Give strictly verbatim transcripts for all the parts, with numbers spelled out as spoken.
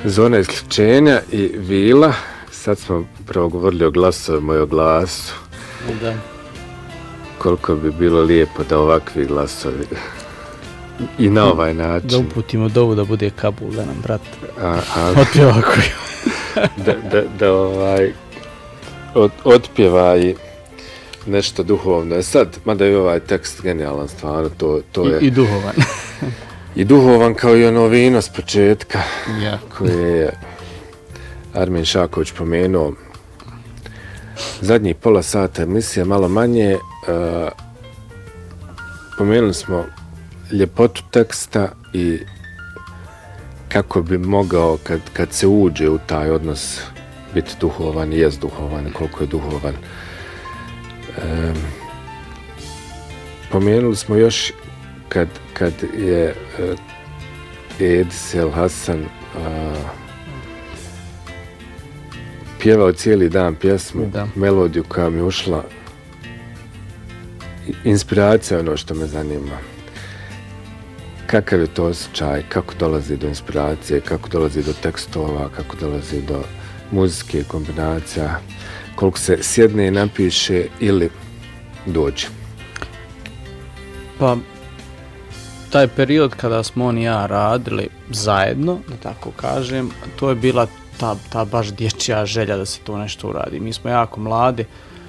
Zona isključenja i Vila. Sad smo prvo govorili o glasovima i o glasu. Da. Koliko bi bilo lijepo da ovakvi glasovi i na ovaj način. Da uputimo dovu da bude Kabul, da nam brat a, a, otpjeva koju. da, da, da ovaj od, otpjeva i nešto duhovno. Sad, mada je ovaj tekst genijalan, stvarno, to, to je... I, i duhovan. I duhovan kao i ono vino s početka, ja. koje je Armin Šaković pomenuo. Zadnji pola sata emisije, malo manje, uh, pomenuli smo ljepotu teksta i kako bi mogao, kad, kad se uđe u taj odnos, biti duhovan i jest duhovan, koliko je duhovan. Um, pomenuli smo još kad, kad je uh, Edis El Hasan uh, pjevao cijeli dan pjesmu, da. Melodiju koja mi ušla, inspiracija je ono što me zanima. Kakav je to osjećaj, kako dolazi do inspiracije, kako dolazi do tekstova, kako dolazi do muzike, kombinacija, koliko se sjedne i napiše ili dođe. Pa, taj period kada smo on i ja radili zajedno, da tako kažem, to je bila ta, ta baš dječja želja da se to nešto uradi. Mi smo jako mladi.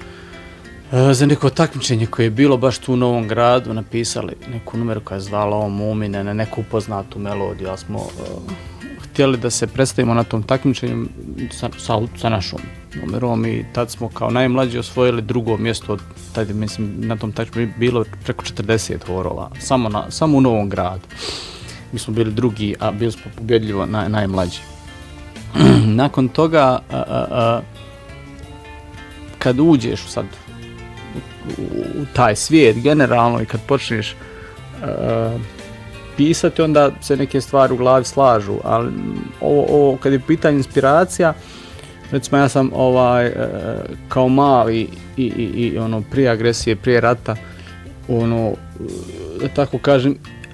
E, za neko takmičenje koje je bilo baš tu u Novom Gradu napisali neku numeru koja je zvala o Mumine, na neku poznatu melodiju, ali smo e, htjeli da se predstavimo na tom takmičenju sa, sa, sa našom numerom i tad smo kao najmlađi osvojili drugo mjesto od, tad, mislim, na tom takmičenju bilo preko četrdeset horova, samo, na, samo u Novom Gradu. Mi smo bili drugi, a bili smo pobjedljivo naj, najmlađi. Nakon toga, a, a, a, kad uđeš sad u, u taj svijet generalno i kad počneš a, pisati, onda se neke stvari u glavi slažu, ali ovo, ovo kad je pitanje inspiracija, recimo ja sam ovaj, a, kao mali i, i, i ono, prije agresije, prije rata, ono, da tako kažem,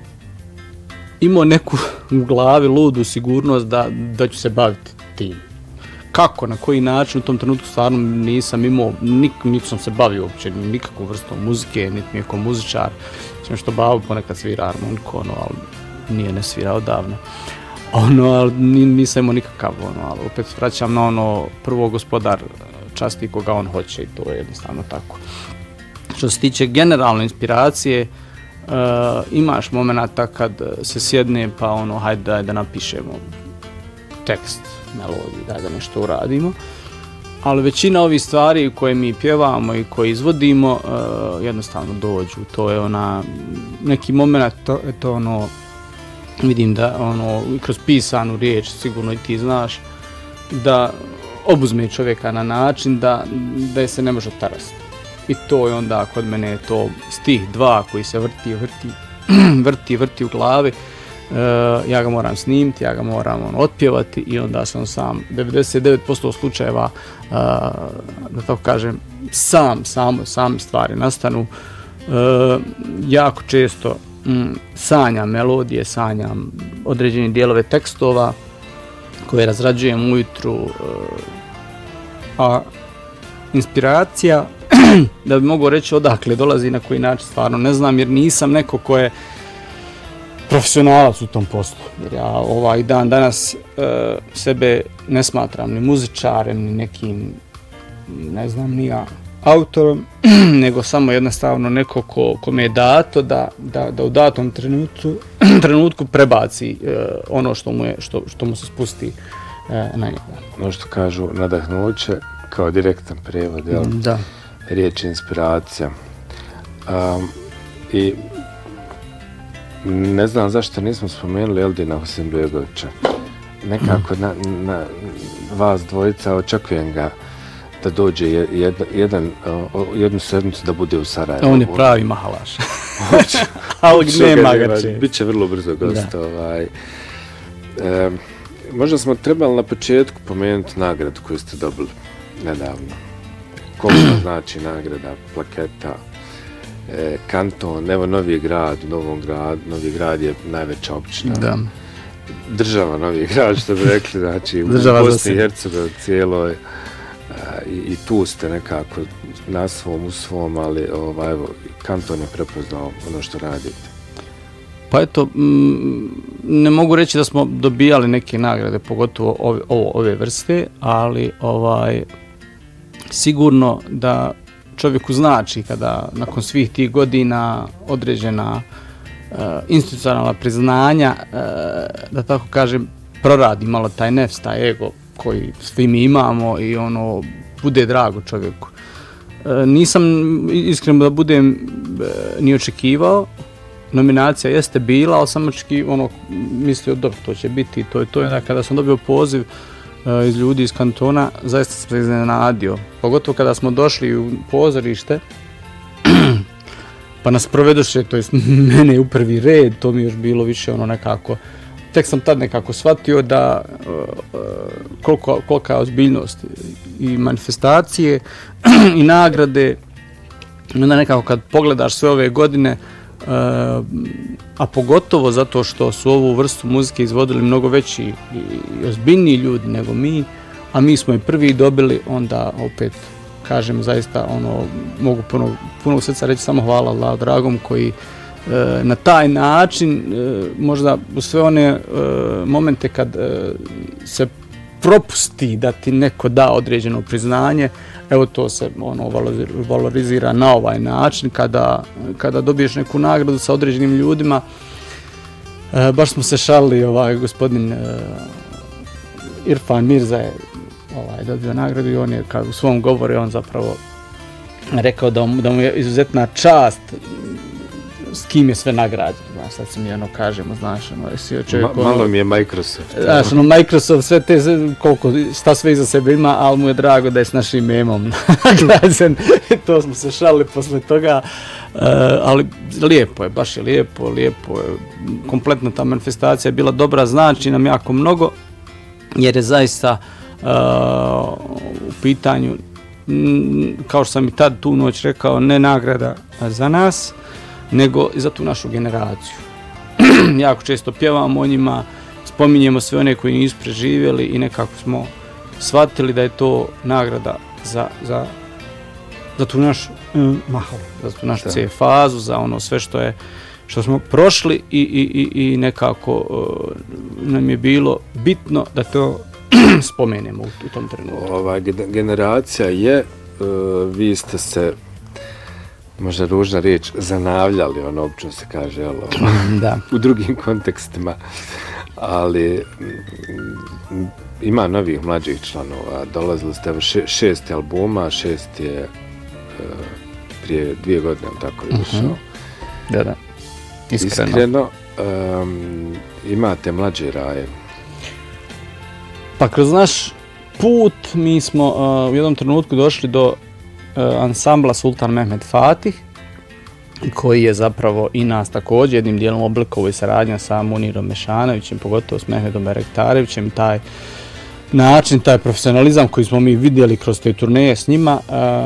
imao neku u glavi ludu sigurnost da, da ću se baviti tim. Kako, na koji način, u tom trenutku stvarno nisam imao, nik, niti sam se bavio uopće nikakvu vrstu muzike, niti mi je ko muzičar. Znači što bavo ponekad svira harmoniku, ono, ali nije ne svira odavno. Ono, ali nisam imao nikakav, ono, ali opet vraćam na ono, prvo gospodar časti koga on hoće i to je jednostavno tako. Što se tiče generalne inspiracije, Uh, imaš momenata kad se sjedne pa ono hajde daj da napišemo tekst, melodiju, daj da nešto uradimo, ali većina ovih stvari koje mi pjevamo i koje izvodimo uh, jednostavno dođu. To je ona neki moment, to, to ono vidim da ono kroz pisanu riječ sigurno i ti znaš da obuzme čovjeka na način da, da je se ne može tarasti. I to je onda kod mene to stih dva koji se vrti, vrti, vrti, vrti u glavi. Uh, ja ga moram snimiti, ja ga moram on, otpjevati i onda sam sam devedeset devet posto slučajeva, uh, da tako kažem, sam, sam, sam stvari nastanu. Uh, jako često mm, sanjam melodije, sanjam određene dijelove tekstova koje razrađujem ujutru, uh, a inspiracija da bi mogu reći odakle dolazi na koji način stvarno ne znam, jer nisam neko ko je profesionalac u tom poslu. Jer ja ovaj dan danas e, sebe ne smatram ni muzičarem, ni nekim, ne znam, ni ja autorom, nego samo jednostavno neko ko, ko me je dato da, da, da u datom trenutku, trenutku prebaci e, ono što mu, je, što, što mu se spusti e, na njega. Ono što kažu nadahnuće kao direktan prevod, jel? Da. Riječ inspiracija. Um, I ne znam zašto nismo spomenuli Eldina Husenbegovića. Nekako na, na vas dvojica očekujem ga da dođe jed, jedan, uh, jednu sedmicu da bude u Sarajevu. On je pravi mahalaš. Ali nema ga čest. Biće vrlo brzo gost. Ovaj. Um, možda smo trebali na početku pomenuti nagradu koju ste dobili nedavno. Koliko znači nagrada, plaketa, e, kanton, evo Novi Grad, u Novom Gradu, Novi Grad je najveća općina. Da. država Novi Grad, što bi rekli, znači u Bosni i Hercegovini cijeloj i, i tu ste nekako na svom, u svom, ali ovaj, evo, kanton je prepoznao ono što radite. Pa eto, m, ne mogu reći da smo dobijali neke nagrade, pogotovo ove, ove vrste, ali ovaj, sigurno da čovjeku znači kada nakon svih tih godina određena uh, institucionalna priznanja, uh, da tako kažem, proradi malo taj nefs, taj ego koji svi mi imamo i ono, bude drago čovjeku. Uh, nisam, iskreno da budem, uh, ni očekivao. Nominacija jeste bila, ali sam očekivao, ono, mislio, dobro, to će biti, to je to. I kada sam dobio poziv iz ljudi iz kantona, zaista sam se iznenadio. Pogotovo kada smo došli u pozorište, pa nas provedoše, to jest mene u prvi red, to mi je još bilo više ono nekako, tek sam tad nekako shvatio da uh, koliko, kolika je ozbiljnost i manifestacije i nagrade. Onda nekako kad pogledaš sve ove godine, Uh, a pogotovo zato što su ovu vrstu muzike izvodili mnogo veći i, i ozbiljniji ljudi nego mi, a mi smo i prvi dobili, onda opet kažem zaista ono, mogu puno, puno srca reći samo hvala Allah dragom koji uh, na taj način uh, možda u sve one uh, momente kad uh, se propusti da ti neko da određeno priznanje, evo to se ono valorizira na ovaj način kada, kada dobiješ neku nagradu sa određenim ljudima. E, baš smo se šalili, ovaj gospodin e, Irfan Mirza je ovaj, dobio nagradu i on je kao u svom govoru on zapravo rekao da mu, da mu je izuzetna čast s kim je sve nagrađen, znaš, sad se mi ono kažemo, znaš, ono, jesi čovjek... Ma, malo mi je Microsoft. Znaš, ono, Microsoft, sve te, koliko, šta sve iza sebe ima, ali mu je drago da je s našim memom nagrađen, to smo se šalili posle toga, uh, ali lijepo je, baš je lijepo, lijepo je, kompletna ta manifestacija je bila dobra, znači nam jako mnogo, jer je zaista uh, u pitanju, m, kao što sam i tad tu noć rekao, ne nagrada za nas, nego i za tu našu generaciju. Jako često pjevamo o njima, spominjemo sve one koji nisu preživjeli i nekako smo shvatili da je to nagrada za, za, za tu našu mm, mahalu, za tu našu C fazu, za ono sve što je što smo prošli i, i, i, i nekako uh, nam je bilo bitno da to spomenemo u, u tom trenutku. Ova generacija je, uh, vi ste se možda ružna riječ, zanavljali, ono obično se kaže, jel, da. U drugim kontekstima, ali m, ima novih mlađih članova, dolazili ste še, šest albuma, šest je e, prije dvije godine, tako je išao. Uh-huh. Da, da, iskreno. Iskreno, um, imate mlađe raje. Pa kroz naš put mi smo uh, u jednom trenutku došli do ansambla Sultan Mehmed Fatih, koji je zapravo i nas također jednim dijelom oblikovao i saradnja sa Munirom Mešanovićem, pogotovo s Mehmedom Berektarevićem, taj način, taj profesionalizam koji smo mi vidjeli kroz te turneje s njima,